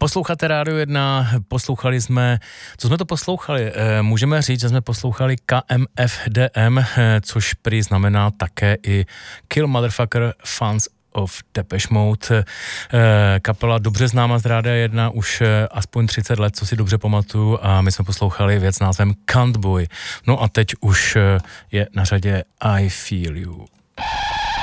Posloucháte Rádio 1, poslouchali jsme, co jsme to poslouchali? Můžeme říct, že jsme poslouchali KMFDM, což prý znamená také i Kill Motherfucker Fans of Depeche Mode. Kapela dobře známá z Rádia 1 už aspoň 30 let, co si dobře pamatuju, a my jsme poslouchali věc názvem Cunt Boy. No a teď už je na řadě I Feel You.